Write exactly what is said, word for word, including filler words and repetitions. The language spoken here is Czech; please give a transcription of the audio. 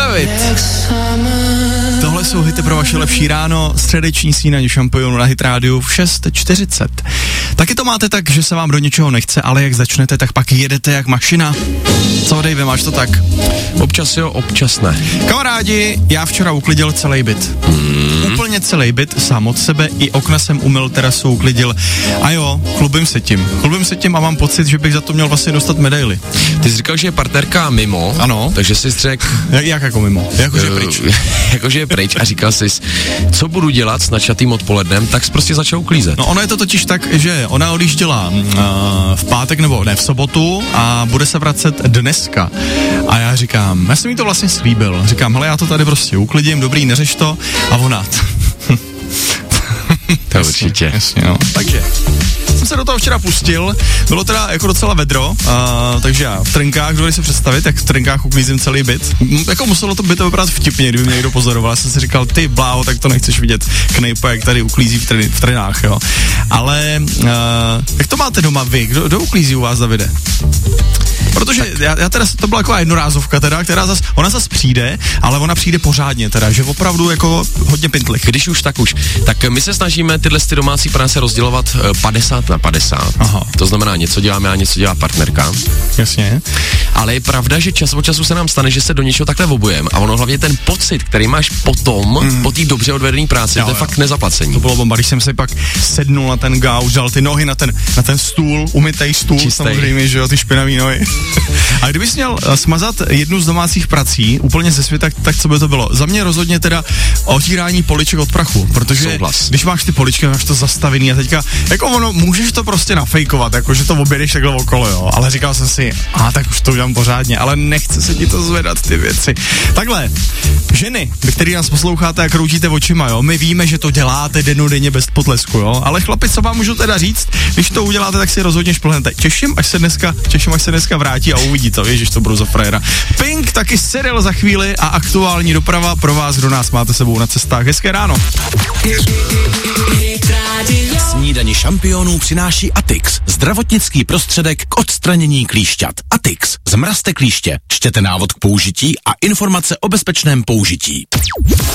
pozdravit. Tohle jsou hity pro vaše lepší ráno, středeční snídaně Šampionů na Hit Rádiu v šest čtyřicet. Taky to máte tak, že se vám do něčeho nechce, ale jak začnete, tak pak jedete jak mašina. Co, Dave, máš to tak? Občas jo, občas ne. Kamarádi, já včera uklidil celý byt. Hmm. Úplně celý byt, sám od sebe, i okna jsem umyl, terasu uklidil. A jo, chlubím se tím. Chlubím se tím a mám pocit, že bych za to měl vlastně dostat medaili. Ty jsi říkal, že je partnerka mimo. Ano. Takže jsi řekl... Jak, jak jako mimo? Jakože je pryč. Jakože je pryč a říkal jsi, co budu dělat s načatým odpolednem, tak jsi prostě začal uklízet. No ono je to totiž tak, že ona odjížděla uh, v pátek nebo ne, v sobotu a bude se vracet dneska. A já říkám, já jsem jí to vlastně slíbil. Říkám, hele, já to tady prostě uklidím, dobrý, neřeš to. A ona... To určitě. Jasně, no. Takže jsem se do toho včera pustil, bylo teda jako docela vedro, uh, takže já v trenkách, dovedli se představit, jak v trenkách uklízím celý byt. M- jako muselo to být vypadat vtipně, kdyby mě někdo pozoroval. Já jsem si říkal, ty bláho, tak to nechceš vidět Knejpa, jak tady uklízí v, tre- v trenách, jo. Ale uh, jak to máte doma vy? Kdo, kdo uklízí u vás, Davide? Protože já, já teda, to byla taková jednorázovka teda, která zas, ona zas přijde, ale ona přijde pořádně teda, že opravdu jako hodně pintlik. Když už, tak už. Tak my se snažíme tyhle ty domácí práce rozdělovat padesát na padesát. Aha. To znamená, něco děláme a něco dělá partnerka. Jasně. Ale je pravda, že čas od času se nám stane, že se do něčeho takhle obujeme a ono hlavně ten pocit, který máš potom, mm. po té dobře odvedené práci, jo, to je jo. fakt nezaplacení. To bylo bomba, když jsem si pak sednul na ten gauč, dal ty nohy na ten, na ten stůl, umytej stůl, čistej. Samozřejmě, že jo, ty špinavý nohy. A kdybys měl uh, smazat jednu z domácích prací úplně ze světa, tak co by to bylo? Za mě rozhodně teda otírání poliček od prachu, protože souhlas. Když máš ty poličky, máš to zastavený a teďka, jako ono, můžeš to prostě nafejkovat, jako že to objedeš takhle okolo, jo, ale říkal jsem si, a tak už to udělám pořádně, ale nechce se ti to zvedat, ty věci. Takhle, ženy, vy, který nás posloucháte a kroutíte očima, jo, my víme, že to děláte dennodenně bez potlesku, jo, ale chlapi, co vám můžu teda říct, když to uděláte, tak si rozhodně šplhnete. Těším, až se dneska, těším, až se dneska vrátí a uvidí to, ježiš, to budu za frajera. Pink taky seriál za chvíli a aktuální doprava pro vás, kdo nás máte sebou na cestách. Hezké ráno. Snídani Šampionů přináší Atix, zdravotnický prostředek k odstranění klíšťat. Atix, zmrazte klíště, čtěte návod k použití a informace o bezpečném použití.